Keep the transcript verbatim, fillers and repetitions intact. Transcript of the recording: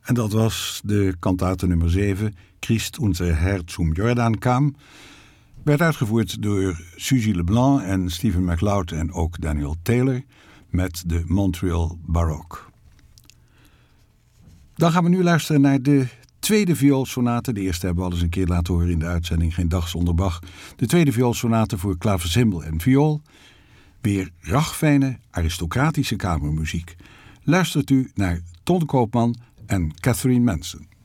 En dat was de kantate nummer zeven, Christ unser Herr zum Jordan kam. Werd uitgevoerd door Suzy LeBlanc en Stephen MacLeod en ook Daniel Taylor met de Montreal Baroque. Dan gaan we nu luisteren naar de tweede vioolsonate. De eerste hebben we al eens een keer laten horen in de uitzending Geen dag zonder Bach. De tweede vioolsonate voor klaversymbol en viool. Weer ragfijne aristocratische kamermuziek. Luistert u naar Ton Koopman en Catherine Manson.